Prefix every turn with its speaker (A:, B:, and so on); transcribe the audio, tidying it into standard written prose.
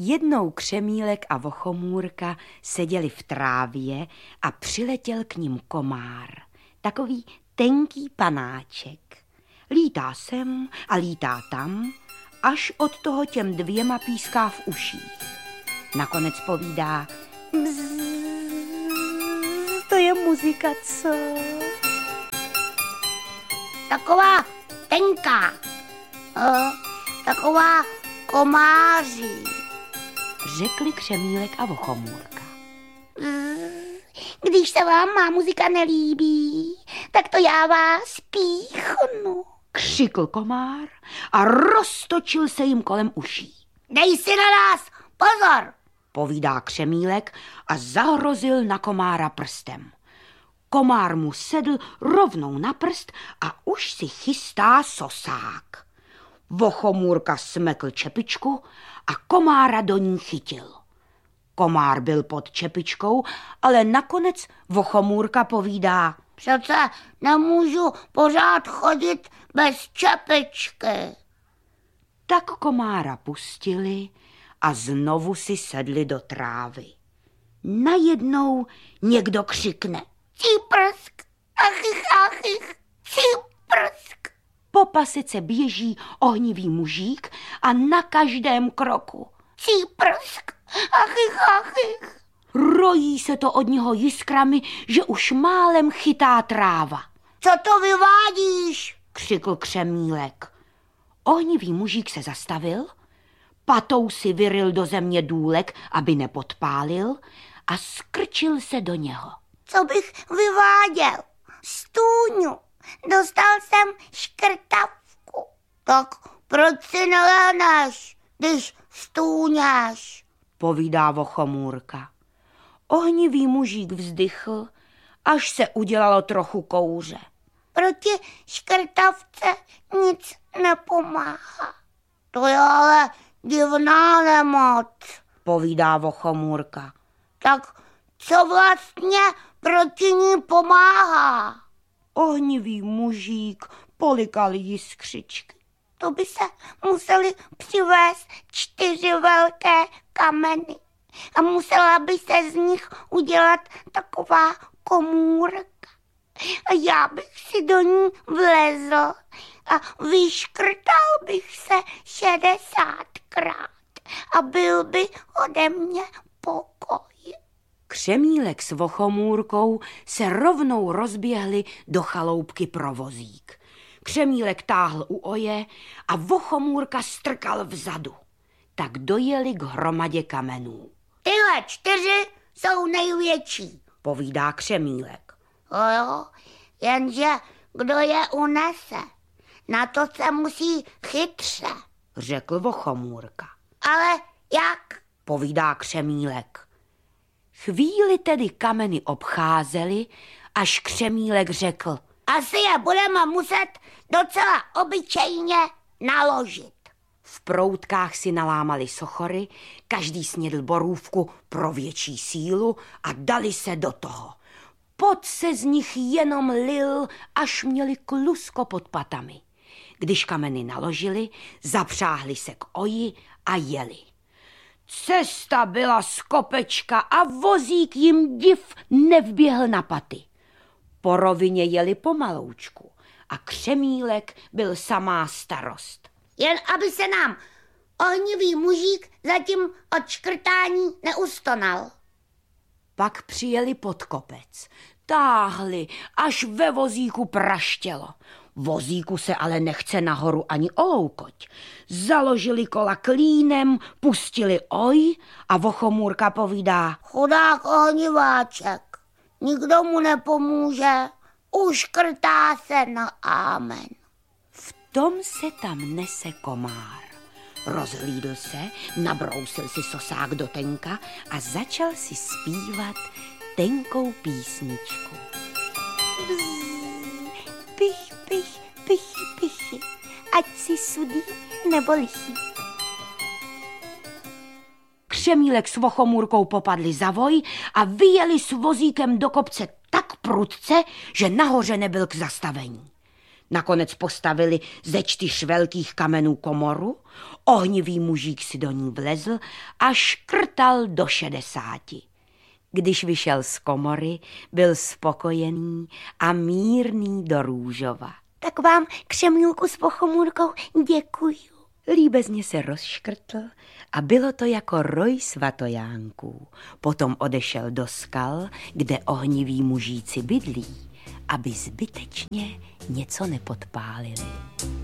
A: Jednou Křemílek a Vochomůrka seděli v trávě a přiletěl k ním komár. Takový tenký panáček. Lítá sem a lítá tam, až od toho těm dvěma píská v uších. Nakonec povídá: bzz, to je muzika, co?
B: Taková tenká, taková komáří,
A: řekli Křemílek a Vochomůrka.
B: Když se vám má muzika nelíbí, tak to já vás píchnu,
A: křikl komár a roztočil se jim kolem uší.
B: Dej si na nás pozor,
A: povídá Křemílek a zahrozil na komára prstem. Komár mu sedl rovnou na prst a už si chystá sosák. Vochomůrka smekl čepičku a komára do ní chytil. Komár byl pod čepičkou, ale nakonec Vochomůrka povídá:
B: přece nemůžu pořád chodit bez čepičky.
A: Tak komára pustili a znovu si sedli do trávy. Najednou někdo křikne:
B: Cíprsk, achych, achych, cíprsk.
A: Po pasice běží ohnivý mužík a na každém kroku:
B: Cíprsk, achych, achych.
A: Rojí se to od něho jiskrami, že už málem chytá tráva.
B: Co to vyvádíš?
A: Křikl Křemílek. Ohnivý mužík se zastavil, patou si vyryl do země důlek, aby nepodpálil, a skrčil se do něho.
B: Co bych vyváděl? Stůňu. Dostal jsem škrtavku. Tak proč si neléneš, když stůňáš?
A: Povídá Vochomůrka. Ohnivý mužík vzdychl, až se udělalo trochu kouře.
B: Proti škrtavce nic nepomáhá. To je ale divná nemoc,
A: povídá Vochomůrka.
B: Tak co vlastně proti ní pomáhá?
A: Ohnivý mužík polikal jiskřičky.
B: To by se museli přivést 4 velké kameny a musela by se z nich udělat taková komůrka. A já bych si do ní vlezl a vyškrtal bych se 60krát a byl by ode mě pokoj.
A: Křemílek s Vochomůrkou se rovnou rozběhli do chaloupky pro vozík. Křemílek táhl u oje a Vochomůrka strkal vzadu. Tak dojeli k hromadě kamenů.
B: Tyhle 4 jsou největší,
A: povídá Křemílek.
B: Jo, jenže kdo je unese, na to se musí chytře,
A: řekl Vochomůrka.
B: Ale jak?
A: Povídá Křemílek. Chvíli tedy kameny obcházeli, až Křemílek řekl:
B: asi je budeme muset docela obyčejně naložit.
A: V proutkách si nalámali sochory, každý snědl borůvku pro větší sílu a dali se do toho. Pot se z nich jenom lil, až měli klusko pod patami. Když kameny naložili, zapřáhli se k oji a jeli. Cesta byla z kopečka a vozík jim div nevběhl na paty. Po rovině jeli pomaloučku a Křemílek byl samá starost.
B: Jen aby se nám ohnivý mužík zatím od škrtání neustonal.
A: Pak přijeli pod kopec. Táhli, až ve vozíku praštělo. Vozíku se ale nechce nahoru ani oloukoť. Založili kola klínem, pustili oj a Vochomůrka povídá:
B: chudák ohniváček, nikdo mu nepomůže, uškrtá se na amen.
A: V tom se tam nese komár. Rozhlídl se, nabrousil si sosák do tenka a začal si zpívat tenkou písničku.
B: Pich, pich, pichy, pichy, ať si sudý nebo lichý.
A: Křemílek s Vochomůrkou popadli za voj a vyjeli s vozíkem do kopce tak prudce, že nahoře nebyl k zastavení. Nakonec postavili ze 4 velkých kamenů komoru, Ohnivý mužík si do ní vlezl a škrtal do 60. Když vyšel z komory, byl spokojený a mírný do růžova.
B: Tak vám, Křemílku s Pochomůrkou, děkuju.
A: Líbezně se rozškrtl a bylo to jako roj svatojánků. Potom odešel do skal, kde ohniví mužíci bydlí, aby zbytečně něco nepodpálili.